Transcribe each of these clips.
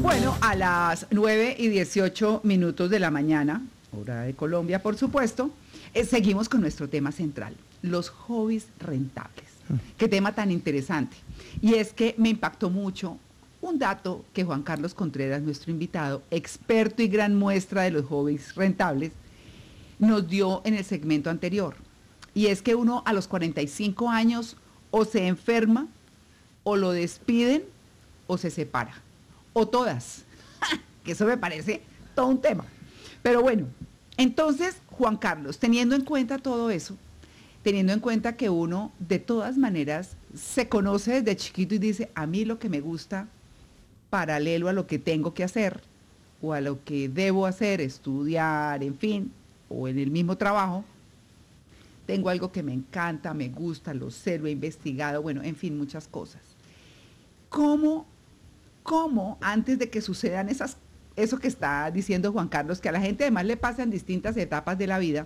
Bueno, a las 9:18 de la mañana, hora de Colombia, por supuesto, seguimos con nuestro tema central, los hobbies rentables. Qué tema tan interesante. Y es que me impactó mucho un dato que Juan Carlos Contreras, nuestro invitado, experto y gran muestra de los hobbies rentables, nos dio en el segmento anterior. Y es que uno a los 45 años o se enferma, o lo despiden, o se separa. O todas. Que eso me parece todo un tema. Pero bueno, entonces, Juan Carlos, teniendo en cuenta todo eso, teniendo en cuenta que uno de todas maneras se conoce desde chiquito y dice, a mí lo que me gusta, paralelo a lo que tengo que hacer, o a lo que debo hacer, estudiar, en fin, o en el mismo trabajo, tengo algo que me encanta, me gusta, lo sé, lo he investigado, bueno, en fin, muchas cosas. ¿Cómo antes de que sucedan eso que está diciendo Juan Carlos, que a la gente además le pasa en distintas etapas de la vida,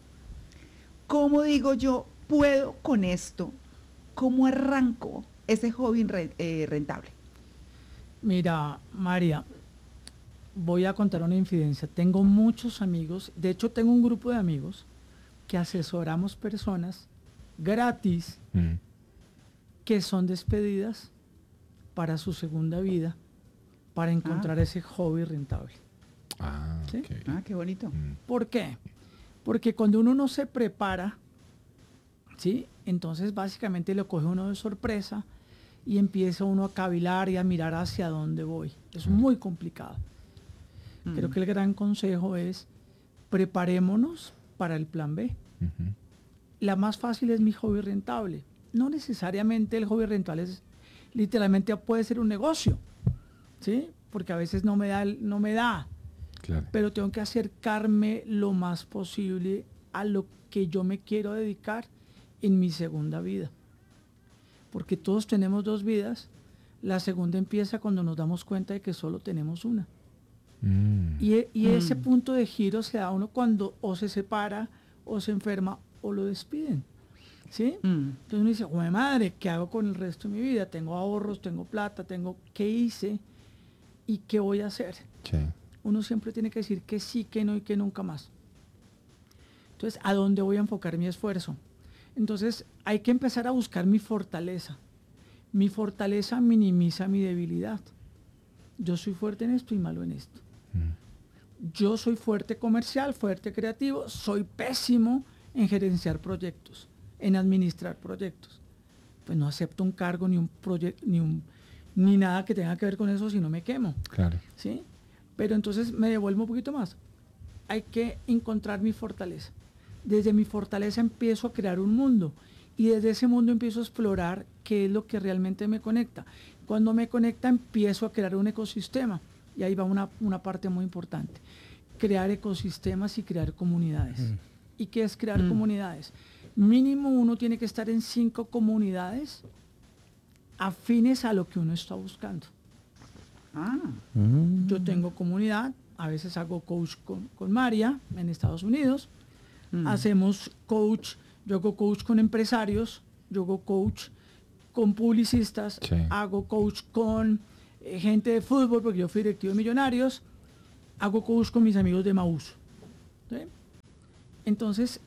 cómo digo yo, puedo con esto, cómo arranco ese hobby rentable? Mira, María, voy a contar una infidencia. Tengo muchos amigos, de hecho tengo un grupo de amigos que asesoramos personas gratis que son despedidas para su segunda vida, para encontrar ese hobby rentable. ¿Sí? Okay. Qué bonito. ¿Por qué? Porque cuando uno no se prepara, ¿sí? Entonces básicamente lo coge uno de sorpresa y empieza uno a cavilar y a mirar hacia dónde voy. Es muy complicado. Creo que el gran consejo es preparémonos para el plan B. La más fácil es mi hobby rentable. No necesariamente el hobby rentable es literalmente puede ser un negocio, ¿sí? Porque a veces no me da. Claro. Pero tengo que acercarme lo más posible a lo que yo me quiero dedicar en mi segunda vida. Porque todos tenemos dos vidas. La segunda empieza cuando nos damos cuenta de que solo tenemos una. Y ese punto de giro se da uno cuando o se separa, o se enferma, o lo despiden. ¿Sí? Entonces uno dice, ¡joder madre! ¿Qué hago con el resto de mi vida? Tengo ahorros, tengo plata, ¿qué hice? ¿Y qué voy a hacer? Sí. Uno siempre tiene que decir que sí, que no y que nunca más. Entonces, ¿a dónde voy a enfocar mi esfuerzo? Entonces, hay que empezar a buscar mi fortaleza. Mi fortaleza minimiza mi debilidad. Yo soy fuerte en esto y malo en esto. Yo soy fuerte comercial, fuerte creativo, soy pésimo en gerenciar proyectos, en administrar proyectos. Pues no acepto un cargo ni un proyecto, ni nada que tenga que ver con eso, si no me quemo. Claro. ¿Sí? Pero entonces me devuelvo un poquito más. Hay que encontrar mi fortaleza. Desde mi fortaleza empiezo a crear un mundo y desde ese mundo empiezo a explorar qué es lo que realmente me conecta. Cuando me conecta empiezo a crear un ecosistema y ahí va una parte muy importante. Crear ecosistemas y crear comunidades. ¿Y qué es crear comunidades? Mínimo uno tiene que estar en 5 comunidades afines a lo que uno está buscando. Yo tengo comunidad, a veces hago coach con María en Estados Unidos, hacemos coach, yo hago coach con empresarios, yo hago coach con publicistas, sí. Hago coach con gente de fútbol, porque yo fui directivo de Millonarios, hago coach con mis amigos de Maús. ¿Sí? Entonces,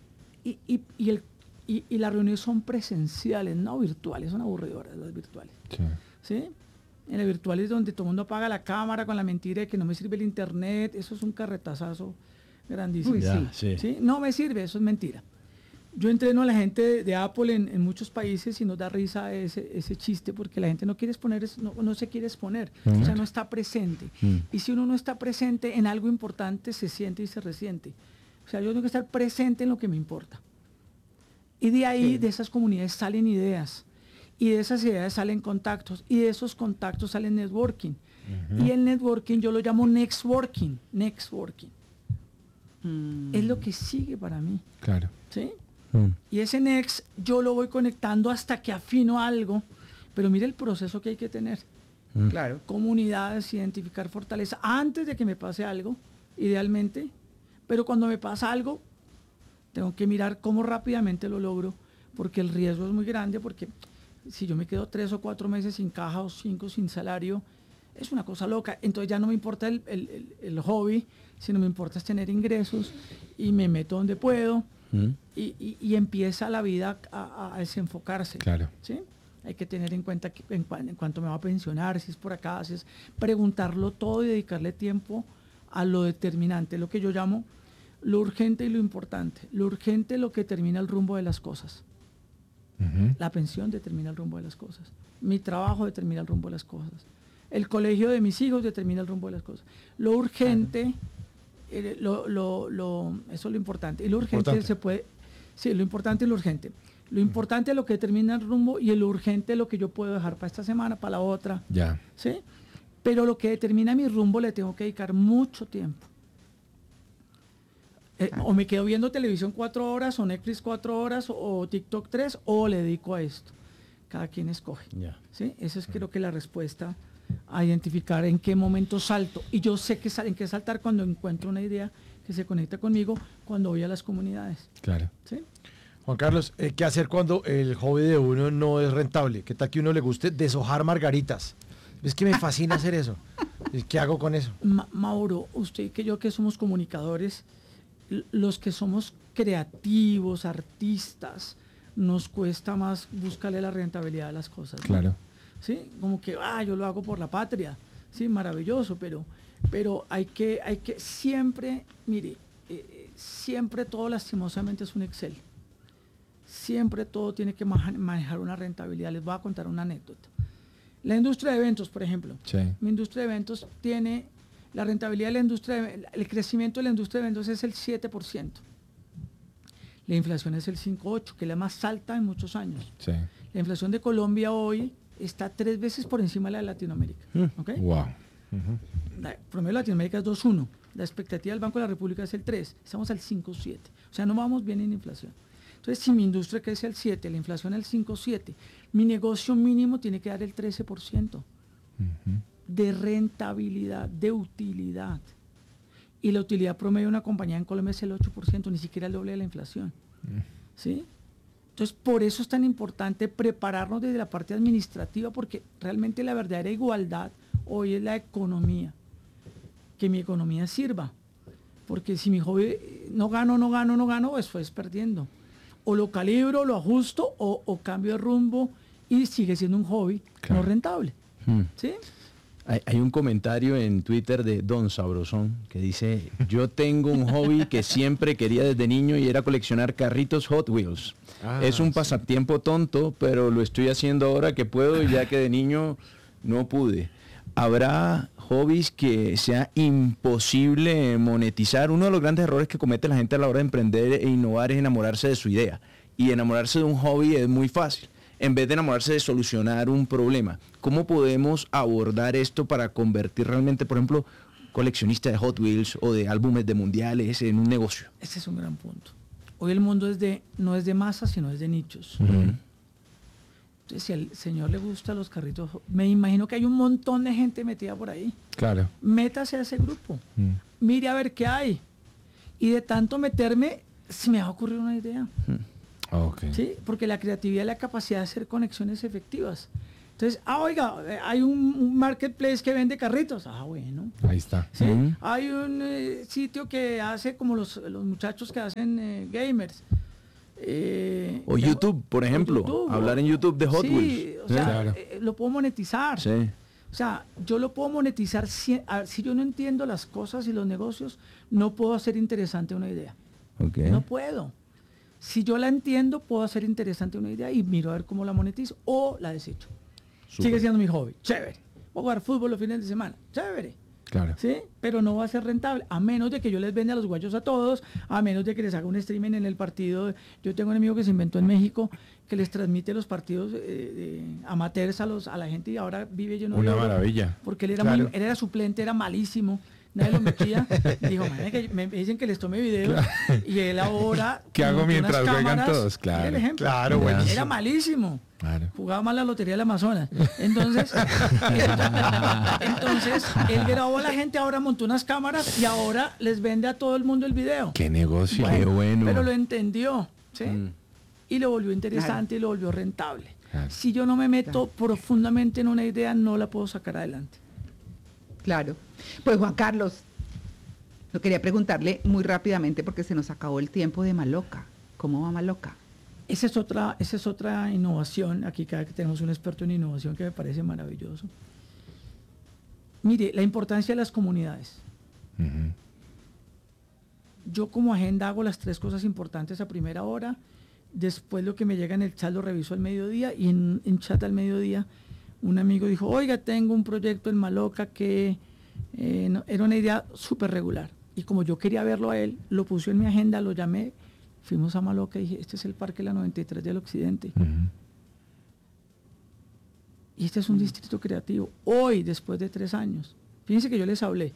y las reuniones son presenciales, no virtuales, son aburridoras las virtuales. Sí. ¿Sí? En las virtuales donde todo el mundo apaga la cámara con la mentira de que no me sirve el internet, eso es un carretazazo grandísimo. Uy, Ya, sí. ¿Sí? No me sirve, eso es mentira. Yo entreno a la gente de Apple en muchos países y nos da risa ese chiste porque la gente no quiere exponer, no se quiere exponer, o sea, no está presente. Y si uno no está presente en algo importante, se siente y se resiente. O sea, yo tengo que estar presente en lo que me importa. Y de ahí, de esas comunidades salen ideas. Y de esas ideas salen contactos. Y de esos contactos salen networking. Y el networking yo lo llamo next working. Es lo que sigue para mí. Claro. ¿Sí? Y ese next yo lo voy conectando hasta que afino algo. Pero mire el proceso que hay que tener. Claro. Comunidades, identificar fortaleza. Antes de que me pase algo, idealmente. Pero cuando me pasa algo, tengo que mirar cómo rápidamente lo logro, porque el riesgo es muy grande, porque si yo me quedo 3 o 4 meses sin caja o 5 sin salario, Es una cosa loca. Entonces ya no me importa el hobby, sino me importa es tener ingresos y me meto donde puedo y empieza la vida a desenfocarse. Claro. ¿Sí? Hay que tener en cuenta que en cuanto me va a pensionar, si es por acá, si es preguntarlo todo y dedicarle tiempo a lo determinante, lo que yo llamo lo urgente y lo importante. Lo urgente es lo que determina el rumbo de las cosas. La pensión determina el rumbo de las cosas. Mi trabajo determina el rumbo de las cosas. El colegio de mis hijos determina el rumbo de las cosas. Lo urgente, eso es lo importante. Y lo urgente se puede... Sí, lo importante es lo urgente. Lo importante es lo que determina el rumbo y lo urgente es lo que yo puedo dejar para esta semana, para la otra. Ya. ¿Sí? Pero lo que determina mi rumbo le tengo que dedicar mucho tiempo. O me quedo viendo televisión 4 horas, o Netflix 4 horas, o TikTok 3, o le dedico a esto. Cada quien escoge. Ya. ¿Sí? Esa es creo que la respuesta a identificar en qué momento salto. Y yo sé que en qué saltar cuando encuentro una idea que se conecta conmigo cuando voy a las comunidades. Claro. ¿Sí? Juan Carlos, ¿qué hacer cuando el hobby de uno no es rentable? ¿Qué tal que a uno le guste deshojar margaritas? Es que me fascina hacer eso. ¿Qué hago con eso? Mauro, usted que yo que somos comunicadores, los que somos creativos, artistas, nos cuesta más buscarle la rentabilidad de las cosas, ¿no? Claro. ¿Sí? Como que, yo lo hago por la patria, sí, maravilloso, pero hay que siempre, mire, siempre todo lastimosamente es un Excel. Siempre todo tiene que manejar una rentabilidad. Les voy a contar una anécdota. La industria de eventos, por ejemplo. Sí. Mi industria de eventos tiene la rentabilidad de la industria, el crecimiento de la industria de eventos es el 7%. La inflación es el 5,8%, que es la más alta en muchos años. Sí. La inflación de Colombia hoy está 3 veces por encima de la de Latinoamérica. ¿Okay? Wow. El promedio de Latinoamérica es 2,1. La expectativa del Banco de la República es el 3. Estamos al 5,7. O sea, no vamos bien en inflación. Entonces, si mi industria crece al 7, la inflación al 5,7, mi negocio mínimo tiene que dar el 13% de rentabilidad, de utilidad. Y la utilidad promedio de una compañía en Colombia es el 8%, ni siquiera el doble de la inflación. ¿Sí? Entonces, por eso es tan importante prepararnos desde la parte administrativa, porque realmente la verdadera igualdad hoy es la economía. Que mi economía sirva. Porque si mi hobby no gano, pues perdiendo. O lo calibro, lo ajusto, o cambio de rumbo y sigue siendo un hobby no rentable. ¿Sí? Hay un comentario en Twitter de Don Sabrosón que dice: yo tengo un hobby que siempre quería desde niño y era coleccionar carritos Hot Wheels. Es un pasatiempo tonto, pero lo estoy haciendo ahora que puedo, ya que de niño no pude. ¿Habrá hobbies que sea imposible monetizar? Uno de los grandes errores que comete la gente a la hora de emprender e innovar es enamorarse de su idea. Y enamorarse de un hobby es muy fácil, en vez de enamorarse de solucionar un problema. ¿Cómo podemos abordar esto para convertir realmente, por ejemplo, coleccionista de Hot Wheels o de álbumes de mundiales en un negocio? Ese es un gran punto. Hoy el mundo no es de masas, sino es de nichos. Entonces, si al señor le gustan los carritos, me imagino que hay un montón de gente metida por ahí. Claro. Métase a ese grupo. Mire a ver qué hay. Y de tanto meterme, se me va a ocurrir una idea. Okay. ¿Sí? Porque la creatividad es la capacidad de hacer conexiones efectivas. Entonces, oiga, hay un marketplace que vende carritos. Bueno. Ahí está. ¿Sí? Hay un sitio que hace como los muchachos que hacen gamers. O YouTube, por ejemplo. YouTube, hablar en YouTube de Hot Wheels. O sea, Claro. lo puedo monetizar. Sí. O sea, yo lo puedo monetizar si yo no entiendo las cosas y los negocios, no puedo hacer interesante una idea. Okay. No puedo. Si yo la entiendo, puedo hacer interesante una idea y miro a ver cómo la monetizo o la desecho. Súper. Sigue siendo mi hobby. Chévere. Voy a jugar fútbol los fines de semana. Chévere. Claro. ¿Sí? Pero no va a ser rentable, a menos de que yo les venda los guayos a todos, a menos de que les haga un streaming en el partido. Yo tengo un amigo que se inventó en México, que les transmite los partidos amateurs a la gente y ahora vive lleno de Una oro, maravilla. porque él Claro. él era suplente, era malísimo, nadie lo metía. Dijo, "Man, que me dicen que les tome videos", y él ahora... ¿Qué hago montó mientras unas juegan cámaras. todos? Claro. Mira el ejemplo. Claro, buenísimo. Era malísimo. Claro. Jugaba mal la lotería del Amazonas. Entonces él grabó a la gente, ahora montó unas cámaras y ahora les vende a todo el mundo el video. Qué negocio. Qué bueno. Pero lo entendió, ¿sí? Y lo volvió interesante y lo volvió rentable. Claro. Si yo no me meto profundamente en una idea, no la puedo sacar adelante. Claro. Pues Juan Carlos, yo quería preguntarle muy rápidamente porque se nos acabó el tiempo de Maloca. ¿Cómo va Maloca? Esa es otra innovación. Aquí cada que tenemos un experto en innovación que me parece maravilloso. Mire, la importancia de las comunidades. Ujú. Yo como agenda hago las 3 cosas importantes a primera hora, después lo que me llega en el chat lo reviso al mediodía y en chat al mediodía un amigo dijo, oiga, tengo un proyecto en Maloca que era una idea súper regular. Y como yo quería verlo a él, lo puse en mi agenda, lo llamé, fuimos a Maloca y dije, este es el Parque La 93 del Occidente. Ujú. Y este es un distrito creativo. Hoy, después de 3 años, fíjense que yo les hablé.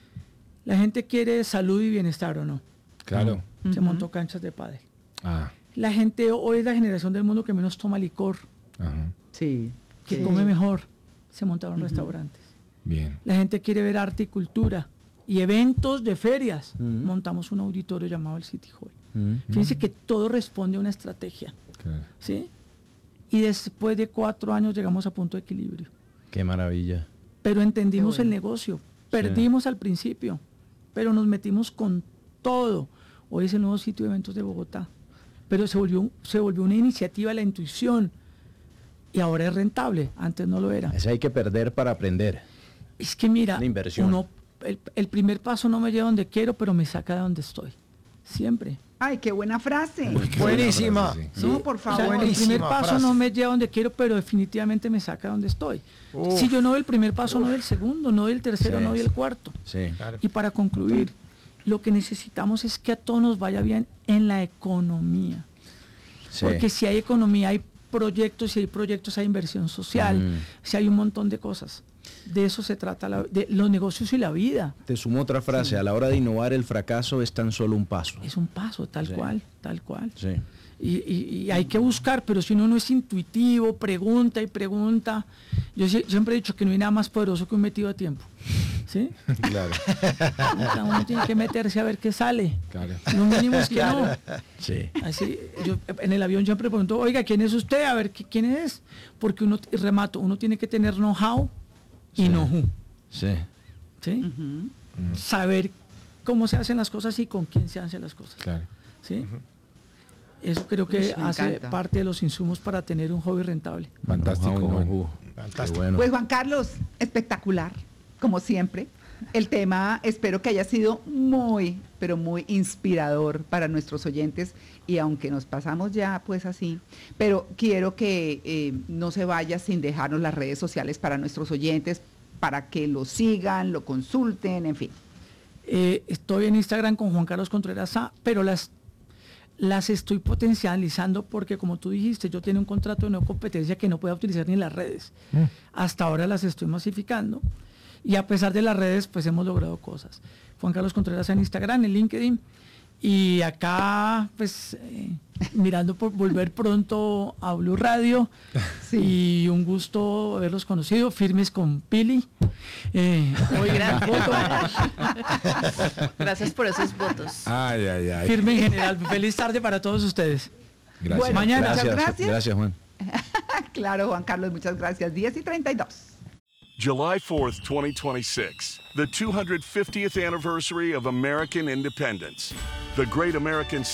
La gente quiere salud y bienestar, ¿o no? Claro. Se montó canchas de pádel. Ah, La gente hoy es la generación del mundo que menos toma licor, ajá. Sí. que Sí. come mejor. Se montaron restaurantes. Bien. La gente quiere ver arte y cultura y eventos de ferias. Ujú. Montamos un auditorio llamado el City Hall. Mm. Fíjense que todo responde a una estrategia, Claro. ¿sí? Y después de 4 años llegamos a punto de equilibrio. Qué maravilla. Pero entendimos Qué bueno. el negocio. Perdimos al principio, pero nos metimos con todo. Hoy es el nuevo sitio de eventos de Bogotá. Pero se volvió una iniciativa, la intuición. Y ahora es rentable. Antes no lo era. Ese hay que perder para aprender. Es que mira, Una inversión. el primer paso no me lleva donde quiero, pero me saca de donde estoy. Siempre. Ay, qué buena frase. Buenísima. Sí. No, Sí, por o favor. sea, el Buenísima primer paso frase. no me lleva donde quiero, pero definitivamente me saca de donde estoy. Uf. Si yo no doy el primer paso, no doy el segundo, no doy el tercero, Sí. no doy el cuarto. Sí. Claro. Y para concluir, lo que necesitamos es que a todos nos vaya bien en la economía. Sí. Porque si hay economía, hay proyectos, si hay proyectos, hay inversión social, si hay un montón de cosas. De eso se trata de los negocios y la vida. Te sumo otra frase. A la hora de innovar, el fracaso es tan solo un paso. Es un paso, tal Sí. cual, tal cual. Sí. Y hay que buscar, pero si uno no es intuitivo, pregunta y pregunta. Yo siempre he dicho que no hay nada más poderoso que un metido a tiempo. ¿Sí? Claro. Uno tiene que meterse a ver qué sale. Claro. Lo mínimo es que no. Sí. Así, yo en el avión siempre pregunto, oiga, ¿quién es usted? A ver, ¿quién es? Porque uno, y remato, uno tiene que tener know-how y know-who. Sí. ¿Sí? Ujú. Saber cómo se hacen las cosas y con quién se hacen las cosas. Claro. ¿Sí? Eso creo que Me hace encanta. parte de los insumos para tener un hobby rentable. Fantástico. Know-how, Juan. know-who. Fantástico. Qué bueno. Pues Juan Carlos, espectacular, como siempre. El tema espero que haya sido muy, pero muy inspirador para nuestros oyentes y aunque nos pasamos ya pues así, pero quiero que no se vaya sin dejarnos las redes sociales para nuestros oyentes, para que lo sigan, lo consulten, en fin. Estoy en Instagram con Juan Carlos Contreras A, pero las estoy potencializando porque como tú dijiste, yo tengo un contrato de no competencia que no puedo utilizar ni en las redes. Hasta ahora las estoy masificando y a pesar de las redes pues hemos logrado cosas. Juan Carlos Contreras en Instagram, en LinkedIn y acá pues mirando por volver pronto a Blue Radio y un gusto haberlos conocido, firmes con Pili. Muy grande. foto. Gracias por esos votos. Ay, ay, ay. Firme en general. Feliz tarde para todos ustedes. Gracias. Bueno, Mañana. muchas Gracias. gracias. Gracias, Juan. Claro, Juan Carlos, muchas gracias. 10:32. July 4th, 2026, the 250th anniversary of American independence. The Great American